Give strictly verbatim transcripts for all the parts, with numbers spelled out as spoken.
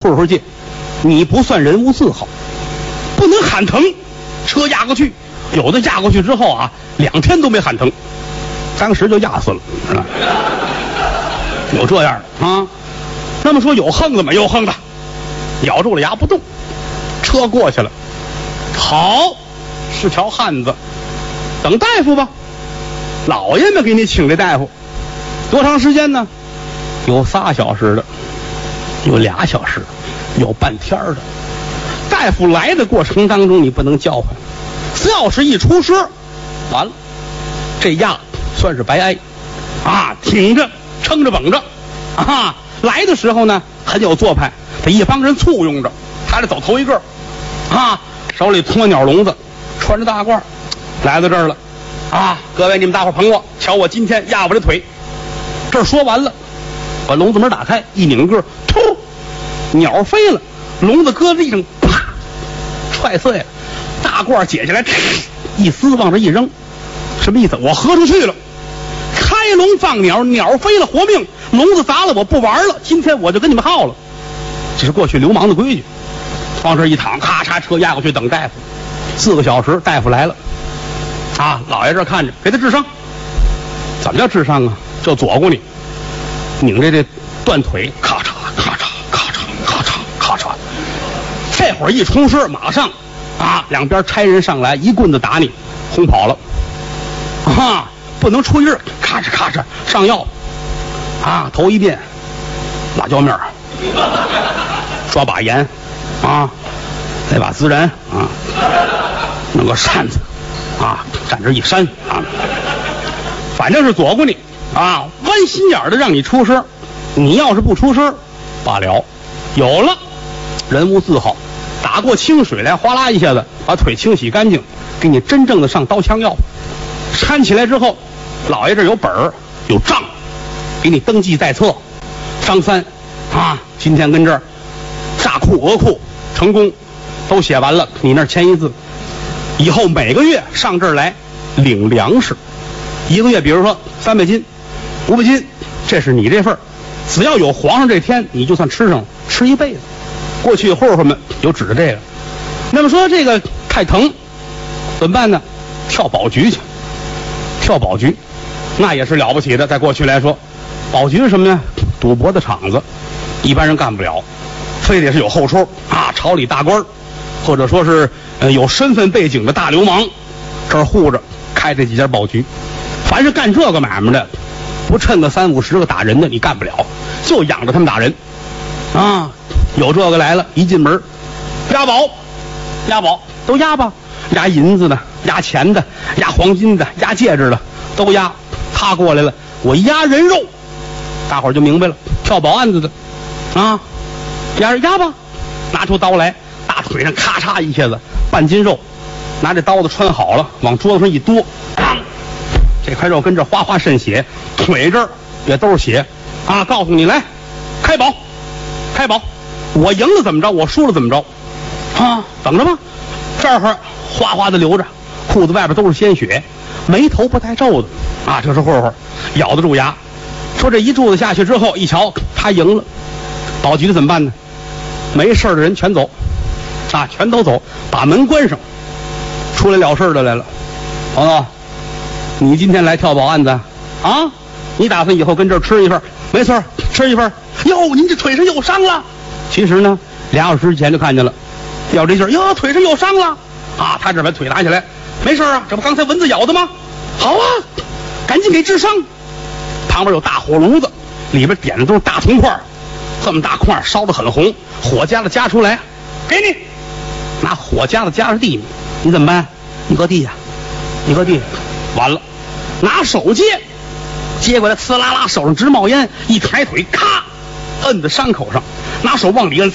混混界，你不算人物字号，不能喊疼。车压过去，有的压过去之后啊，两天都没喊疼，当时就压死了，是吧？有这样的啊。那么说有横的吗？有横的，咬住了牙不动。车过去了，好，是条汉子，等大夫吧。老爷们给你请这大夫，多长时间呢？有仨小时的，有俩小时，有半天的。大夫来的过程当中，你不能叫唤，只要是一出声，完了，这压算是白挨啊！挺着，撑着，绷着啊！来的时候呢，很有做派，得一帮人簇拥着，他得走头一个啊！手里鸵鸟笼子，穿着大褂，来到这儿了啊！各位，你们大伙捧我，瞧我今天压我的腿。这儿说完了，把笼子门打开，一拧个，突，鸟飞了，笼子搁地上，啪，踹碎了，大褂解下来，一撕往这一扔，什么意思？我喝出去了，开笼放鸟，鸟飞了活命，笼子砸了，我不玩了，今天我就跟你们耗了。这是过去流氓的规矩。往这一躺，咔嚓，车压过去等大夫。四个小时，大夫来了啊！老爷这看着，给他治伤。怎么叫治伤啊？就左顾你，拧着这断腿，咔嚓咔嚓咔嚓咔嚓咔嚓。这会儿一出事，马上啊，两边差人上来，一棍子打你，轰跑了啊！不能出音儿，咔嚓咔嚓上药啊！头一遍辣椒面，抓把盐啊，来把孜然啊，弄个扇子啊，站这一扇啊，反正是左顾你啊，弯心眼的让你出声，你要是不出声罢了。有了人物字号，打过清水来，哗啦一下子把腿清洗干净，给你真正的上刀枪药。搀起来之后，老爷这有本儿有账，给你登记在册。张三啊，今天跟这儿炸库俄库成功，都写完了，你那儿签一字。以后每个月上这儿来领粮食，一个月比如说三百斤五百斤，这是你这份儿，只要有皇上这天，你就算吃上了，吃一辈子。过去混混们有指着这个。那么说这个太疼怎么办呢？跳保局去，跳保局那也是了不起的。在过去来说，保局是什么呢？赌博的场子，一般人干不了，非得是有后抽啊，朝里大官，或者说是呃有身份背景的大流氓，这儿护着开这几家保局。凡是干这个买卖的，不趁个三五十个打人的，你干不了，就养着他们打人啊。有这个来了，一进门押宝，押宝都押吧，押银子的，押钱的，押黄金的，押戒指的，都押。他过来了，我押人肉，大伙儿就明白了，跳保案子的啊，押押吧，拿出刀来，大腿上咔嚓一下子半斤肉，拿这刀子穿好了，往桌子上一剁，当，这块肉跟这哗哗渗血，腿这儿也都是血啊！告诉你，来开保，开保，我赢了怎么着，我输了怎么着啊？等着吧，这儿哗哗的流着，裤子外边都是鲜血，眉头不带皱的啊！这是混混，咬得住牙。说这一柱子下去之后，一瞧他赢了，保局的怎么办呢？没事的人全走啊，全都走，把门关上。出来了事的来了，朋友，你今天来跳保案子啊？你打算以后跟这儿吃一份？没错，吃一份。哟，您这腿上有伤了。其实呢，俩小时前就看见了，要这劲儿，哟，腿上有伤了啊！他这把腿拿起来，没事啊，这不刚才蚊子咬的吗？好啊，赶紧给治伤。旁边有大火炉子，里边点的都是大铜块，这么大块烧得很红，火夹子夹出来，给你，拿火夹子夹着地，你怎么办？你搁地下，你搁地下，完了，拿手接，接过来，呲啦啦，手上直冒烟，一抬腿，咔，摁在伤口上，拿手往里摁，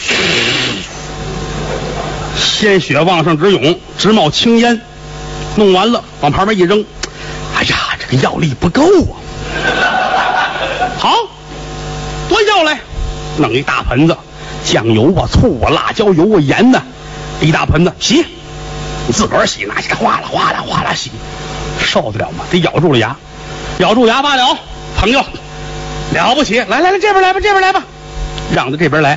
鲜血往上直涌，直冒青烟，弄完了往旁边一扔，哎呀，这个药力不够啊！好，端药来，弄一大盆子，酱油啊、醋啊、辣椒油啊、盐呐、啊，一大盆子洗，你自个儿洗，拿起来哗啦哗啦哗啦洗，受得了吗？得咬住了牙，咬住牙罢了。朋友，了不起，来来来，这边来吧，这边来吧，让到这边来，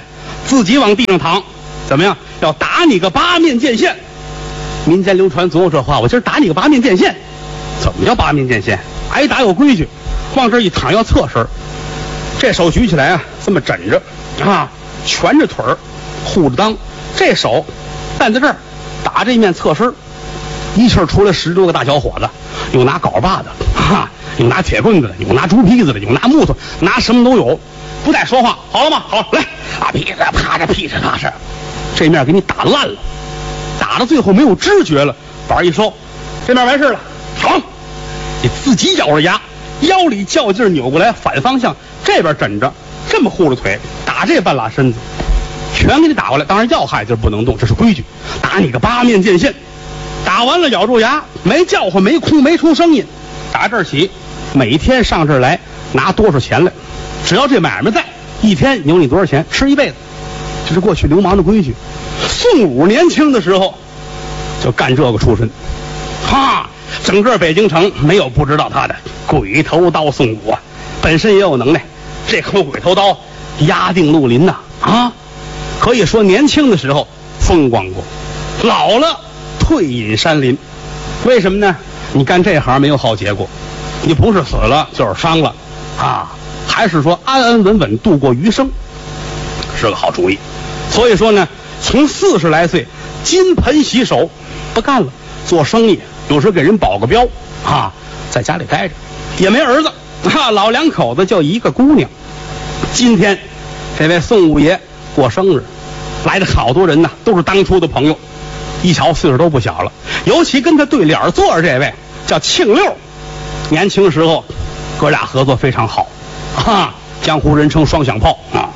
自己往地上躺，怎么样？要打你个八面剑线。民间流传总有这话，我今儿打你个八面剑线。怎么叫八面剑线？挨打有规矩，往这一躺要侧身，这手举起来啊，这么枕着啊，蜷着腿儿，护着裆，这手站在这儿，打这面侧身，一气儿出来十多个大小伙子，有拿镐把的啊，有拿铁棍子的，有拿竹坯子的，有拿木头，拿什么都有，不带说话，好了吗？好，来啊，噼里啪嚓，噼里啪嚓，这面给你打烂了，打到最后没有知觉了，板一收，这面完事了，好，你自己咬着牙，腰里较劲扭过来，反方向这边枕着，这么护着腿，打这半拉身子，全给你打过来。当然要害就是不能动，这是规矩。打你个八面剑线，打完了咬住牙，没叫唤，没哭，没出声音。打这儿起，每天上这儿来拿多少钱来，只要这买卖在，一天有你多少钱，吃一辈子。这是过去流氓的规矩。宋武年轻的时候就干这个出身，哈，整个北京城没有不知道他的鬼头刀宋武啊，本身也有能耐。这口鬼头刀压定绿林呐，啊，可以说年轻的时候风光过，老了退隐山林。为什么呢？你干这行没有好结果，你不是死了就是伤了啊，还是说安安稳稳度过余生，是个好主意。所以说呢，从四十来岁金盆洗手不干了，做生意有时给人保个镖啊，在家里待着，也没儿子啊，老两口子就一个姑娘。今天这位宋五爷过生日，来的好多人呢，都是当初的朋友，一瞧岁数都不小了，尤其跟他对脸坐着这位叫庆六，年轻时候哥俩合作非常好啊，江湖人称双响炮啊。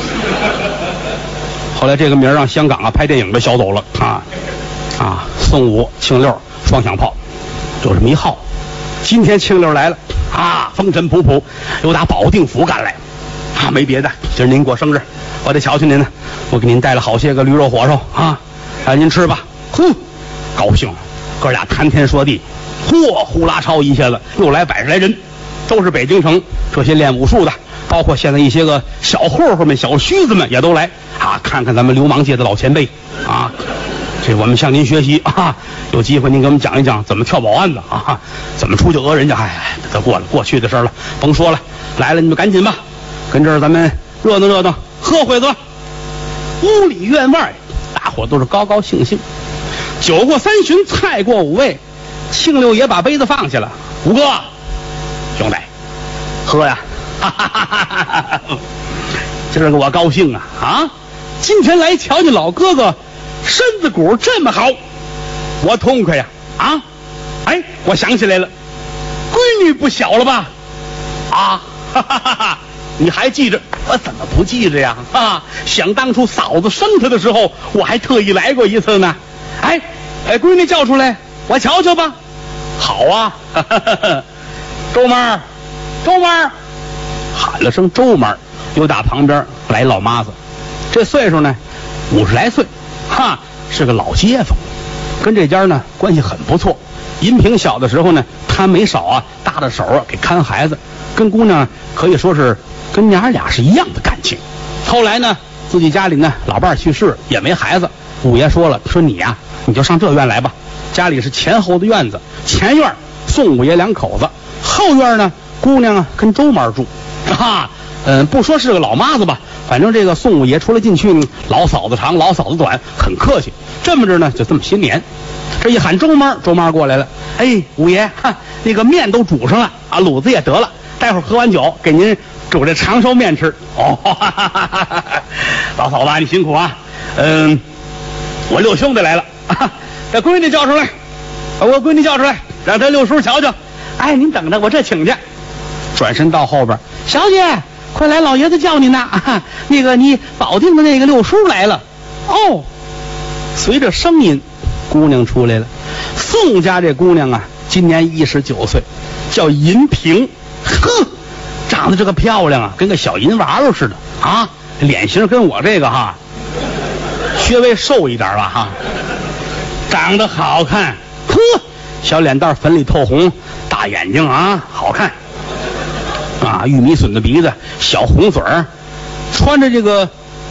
后来这个名让香港啊拍电影的小走了啊啊，宋武庆六双响炮有这么一号。今天庆六来了啊，风尘仆仆又打保定府赶来啊，没别的，今儿您过生日，我得瞧瞧您呢，我给您带了好些个驴肉火烧啊，让您吃吧。呼，高兴，哥俩谈天说地，嚯，呼啦超一下子又来百十来人，都是北京城这些练武术的，包括现在一些个小混混们、小须子们也都来啊，看看咱们流氓界的老前辈啊，这我们向您学习啊，有机会您给我们讲一讲怎么跳保案子啊，怎么出去讹人家。哎，都过了过去的事了，甭说了，来了你们赶紧吧，跟这儿咱们热闹热闹，喝会子吧。屋里院外大伙都是高高兴兴，酒过三巡，菜过五味，庆六爷把杯子放下了，五哥兄弟喝呀，哈哈哈哈哈哈，今儿个我高兴啊啊！今天来瞧见老哥哥身子骨这么好，我痛快呀啊！哎，我想起来了，闺女不小了吧？啊，哈哈哈哈！你还记着？我怎么不记着呀？啊，想当初嫂子生她的时候，我还特意来过一次呢。哎，哎，闺女叫出来，我瞧瞧吧。好啊，哈哈哈哈，周妈，周妈，喊了声周妈，又打旁边来老妈子，这岁数呢，五十来岁，哈，是个老街坊，跟这家呢关系很不错。银平小的时候呢，他没少啊搭着手啊给看孩子，跟姑娘可以说是跟娘俩是一样的感情。后来呢，自己家里呢老伴去世，也没孩子。五爷说了，说你呀、啊，你就上这院来吧。家里是前后的院子，前院宋五爷两口子，后院呢姑娘啊跟周妈住啊。嗯，不说是个老妈子吧，反正这个宋五爷出来进去，老嫂子长，老嫂子短，很客气。这么着呢，就这么些年。这一喊周妈，周妈过来了。哎，五爷，哈，那个面都煮上了啊，卤子也得了，待会儿喝完酒给您煮这长寿面吃。哦，哈哈哈哈，老嫂子你辛苦啊。嗯，我六兄弟来了，啊、把闺女叫出来，把我闺女叫出来，让他六叔瞧瞧。哎，您等着，我这请去。转身到后边，小姐，快来，老爷子叫你呢。啊，那个你保定的那个六叔来了。哦，随着声音，姑娘出来了。宋家这姑娘啊，今年一十九岁，叫银萍。呵，长得这个漂亮啊，跟个小银娃娃似的啊，脸型跟我这个哈，稍微瘦一点吧哈，长得好看。呵，小脸蛋粉里透红，大眼睛啊，好看。啊，玉米笋的鼻子，小红嘴儿，穿着这个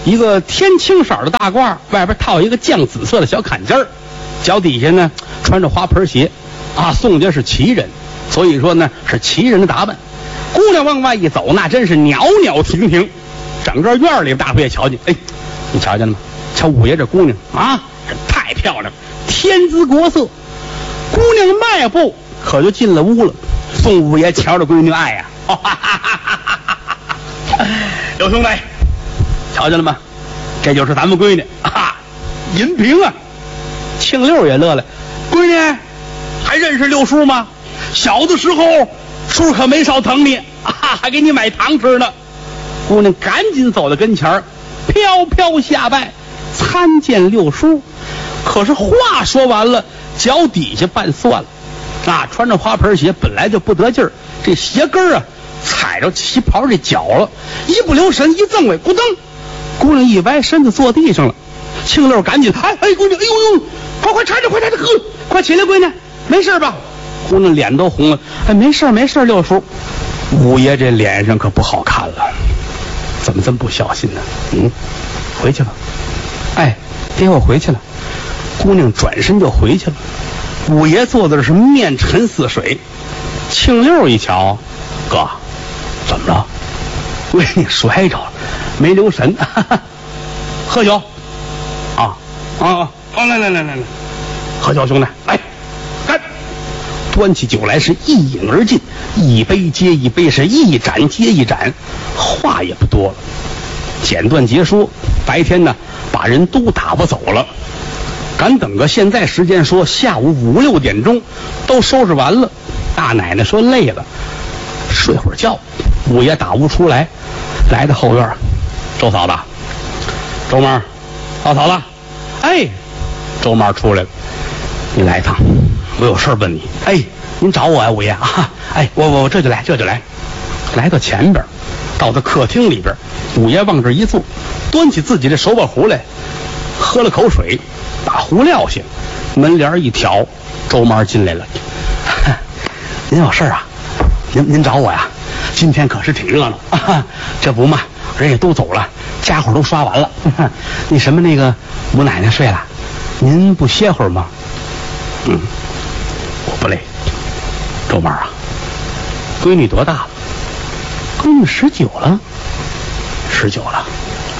一个天青色的大褂，外边套一个酱紫色的小坎肩儿，脚底下呢穿着花盆鞋。啊，宋家是旗人，所以说呢是旗人的打扮。姑娘往外一走，那真是袅袅婷婷，整个院里大伙也瞧见。哎，你瞧见了吗？瞧五爷这姑娘啊，这太漂亮了，天姿国色。姑娘迈步可就进了屋了。宋五爷瞧着闺女，爱呀、啊，哦、哈哈哈哈哈有兄弟，瞧见了吗？这就是咱们闺女啊，银萍啊。庆六也乐了，闺女还认识六叔吗？小的时候叔可没少疼你啊，还给你买糖吃呢。姑娘赶紧走到跟前儿，飘飘下拜，参见六叔。可是话说完了，脚底下绊蒜了啊！穿着花盆鞋本来就不得劲儿，这鞋跟啊踩着旗袍这脚了，一不留神一赠位，咕噔，姑娘一歪身子坐地上了。庆六赶紧，哎哎，姑娘，哎呦呦，快快搀着，快搀着，呵，快起来，闺女，没事吧？姑娘脸都红了，哎，没事没事，六叔。五爷这脸上可不好看了，怎么这么不小心呢？嗯，回去吧。哎，爹，我回去了。姑娘转身就回去了。五爷坐的是面沉似水。庆六一瞧，哥，怎么了？闺女摔着了，没留神。哈哈，喝酒。啊啊啊！来来来来来，喝酒，兄弟，来，干！端起酒来是一饮而尽，一杯接一杯，是一盏接一盏，话也不多了，简短结束。白天呢，把人都打发走了。赶等个现在时间说下午五六点钟都收拾完了。大奶奶说累了，睡会儿觉。五爷打屋出来，来到后院，周嫂子，周妈，老嫂子，哎，周妈出来了，你来一趟，我有事问你。哎，您找我呀，五爷啊？哎，我我我这就来，这就来。来到前边，到他客厅里边，五爷往这一坐，端起自己的手把壶来，喝了口水，把壶撂下，门帘一挑，周妈进来了。您有事啊？您您找我呀？今天可是挺热闹啊，这不嘛，人也都走了，家伙都刷完了。那什么，那个母奶奶睡了，您不歇会儿吗？嗯，我不累。周妈啊，闺女多大了？闺女十九了。十九了。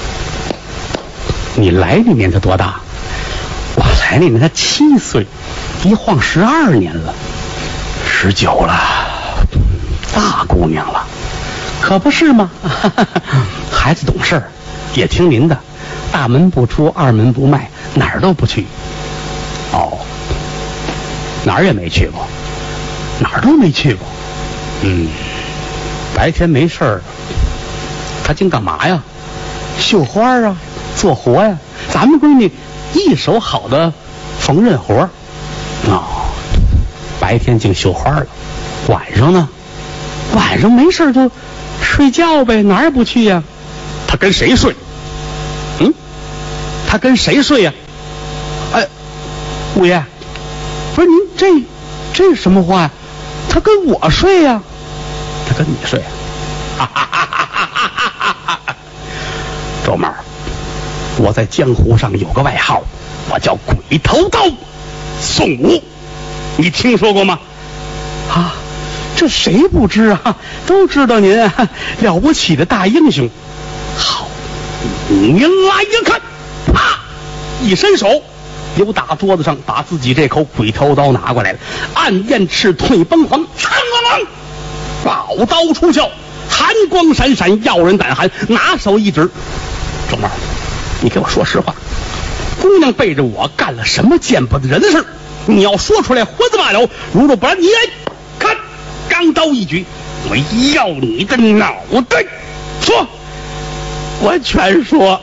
你来那年她多大？我来那年她七岁，一晃十二年了。十九了，大姑娘了，可不是吗？孩子懂事，也听您的，大门不出，二门不迈，哪儿都不去。哦，哪儿也没去过，哪儿都没去过。嗯，白天没事儿，他净干嘛呀？绣花啊，做活呀。咱们闺女一手好的缝纫活。哦，白天净绣花了，晚上呢？晚上没事就睡觉呗，哪儿也不去呀。他跟谁睡？嗯，他跟谁睡呀？哎，五爷，不是您这这是什么话呀？他跟我睡呀。他跟你睡啊？周妹儿，我在江湖上有个外号，我叫鬼头刀宋武，你听说过吗？啊，这谁不知啊？都知道您啊，了不起的大英雄。好，您来一看，啪，一伸手，又打桌子上把自己这口鬼头刀拿过来了，暗焰赤退崩黄，嘡啷啷，宝刀出鞘，寒光闪闪，耀人胆寒。拿手一指，周妹儿，你给我说实话，姑娘背着我干了什么见不得人的事？你要说出来，活字罢了。如若不然，你来看，钢刀一举，我要你的脑袋！说，我全说。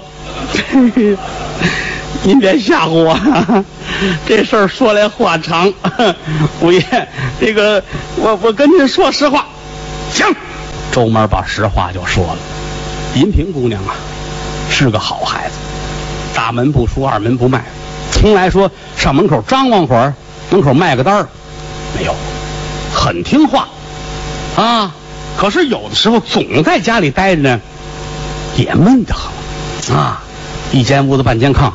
您别吓唬我，这事儿说来话长。五爷，这个我我跟您说实话。行，周妹把实话就说了。银萍姑娘啊，是个好孩子，大门不出，二门不迈，从来说上门口张望会儿，门口卖个单儿，没有，很听话啊。可是有的时候总在家里待着呢，也闷得很啊。 一间屋子半间炕，